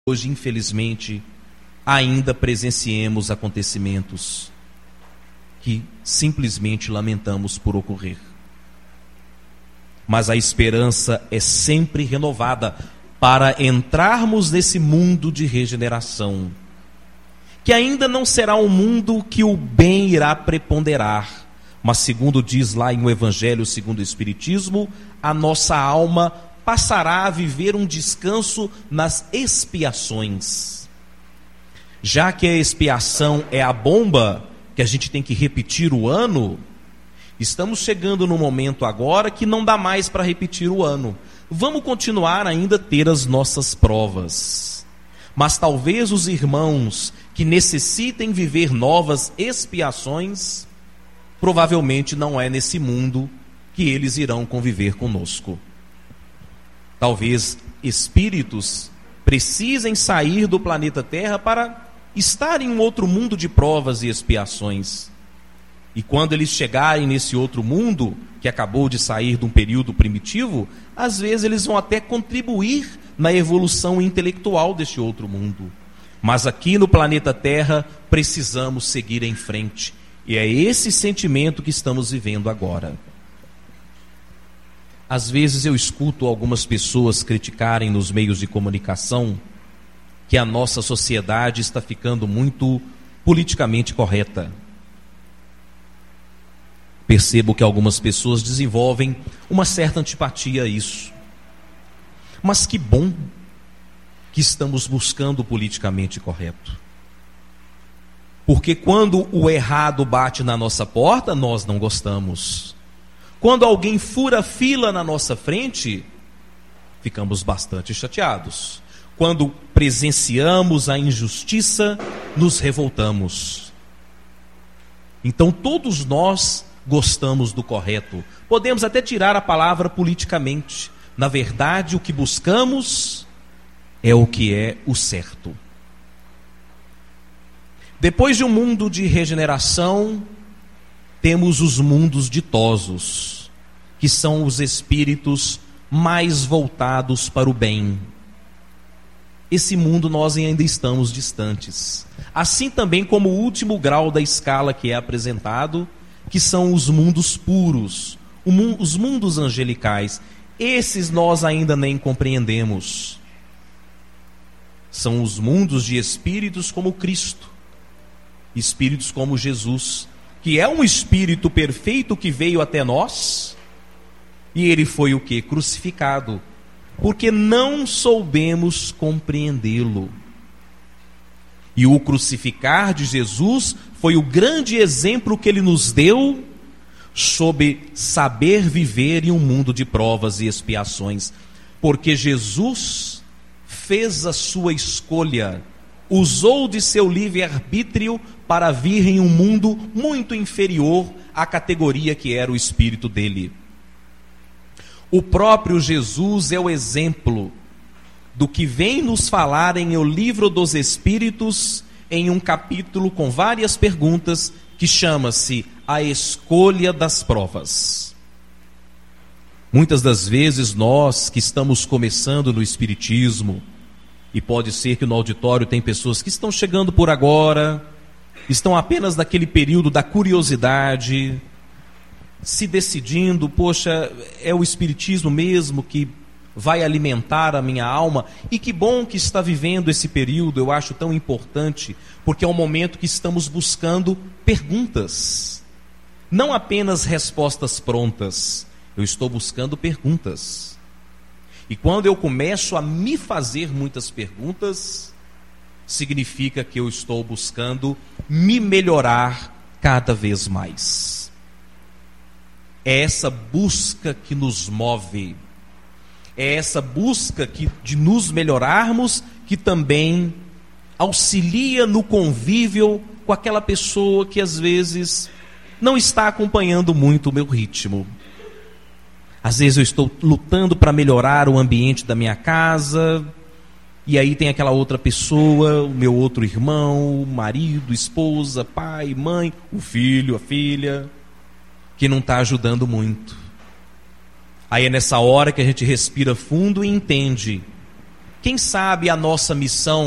hoje, infelizmente, ainda presenciemos acontecimentos que simplesmente lamentamos por ocorrer. Mas a esperança é sempre renovada para entrarmos nesse mundo de regeneração, que ainda não será um mundo que o bem irá preponderar, mas, segundo diz lá em O Evangelho segundo o Espiritismo, a nossa alma passará a viver um descanso nas expiações. Já que a expiação é a bomba que a gente tem que repetir o ano, estamos chegando no momento agora que não dá mais para repetir o ano. Vamos continuar ainda a ter as nossas provas, mas talvez os irmãos que necessitem viver novas expiações, provavelmente não é nesse mundo que eles irão conviver conosco. Talvez espíritos precisem sair do planeta Terra para estar em um outro mundo de provas e expiações. E quando eles chegarem nesse outro mundo, que acabou de sair de um período primitivo, às vezes eles vão até contribuir na evolução intelectual deste outro mundo. Mas aqui no planeta Terra precisamos seguir em frente. E é esse sentimento que estamos vivendo agora. Às vezes eu escuto algumas pessoas criticarem nos meios de comunicação que a nossa sociedade está ficando muito politicamente correta. Percebo que algumas pessoas desenvolvem uma certa antipatia a isso. Mas que bom que estamos buscando o politicamente correto. Porque quando o errado bate na nossa porta, nós não gostamos. Quando alguém fura fila na nossa frente, ficamos bastante chateados. Quando presenciamos a injustiça, nos revoltamos. Então todos nós gostamos do correto. Podemos até tirar a palavra politicamente. Na verdade, o que buscamos é o que é o certo. Depois de um mundo de regeneração, temos os mundos ditosos, que são os espíritos mais voltados para o bem. Esse mundo nós ainda estamos distantes. Assim também como o último grau da escala que é apresentado, que são os mundos puros, os mundos angelicais. Esses nós ainda nem compreendemos. São os mundos de espíritos como Cristo, espíritos como Jesus, que é um espírito perfeito que veio até nós, e ele foi o que? Crucificado, porque não soubemos compreendê-lo. E o crucificar de Jesus foi o grande exemplo que ele nos deu sobre saber viver em um mundo de provas e expiações, porque Jesus fez a sua escolha, usou de seu livre-arbítrio para vir em um mundo muito inferior à categoria que era o espírito dele. O próprio Jesus é o exemplo do que vem nos falar em O Livro dos Espíritos, em um capítulo com várias perguntas, que chama-se A Escolha das Provas. Muitas das vezes nós que estamos começando no Espiritismo, e pode ser que no auditório tem pessoas que estão chegando por agora, estão apenas naquele período da curiosidade, se decidindo, poxa, é o Espiritismo mesmo que vai alimentar a minha alma? E que bom que está vivendo esse período, eu acho tão importante, porque é um momento que estamos buscando perguntas, não apenas respostas prontas, eu estou buscando perguntas. E quando eu começo a me fazer muitas perguntas, significa que eu estou buscando me melhorar cada vez mais. É essa busca que nos move, é essa busca de nos melhorarmos que também auxilia no convívio com aquela pessoa que às vezes não está acompanhando muito o meu ritmo. Às vezes eu estou lutando para melhorar o ambiente da minha casa, e aí tem aquela outra pessoa, o meu outro irmão, marido, esposa, pai, mãe, o filho, a filha, que não está ajudando muito. Aí é nessa hora que a gente respira fundo e entende Quem sabe a nossa missão